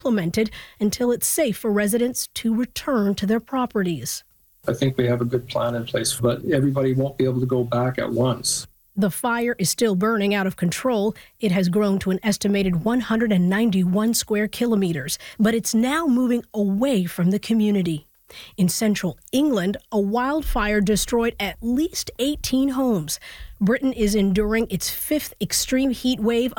implemented until it's safe for residents to return to their properties. I think we have a good plan in place, but everybody won't be able to go back at once. The fire is still burning out of control. It has grown to an estimated 191 square kilometers, but it's now moving away from the community. In central England, a wildfire destroyed at least 18 homes. Britain is enduring its fifth extreme heat wave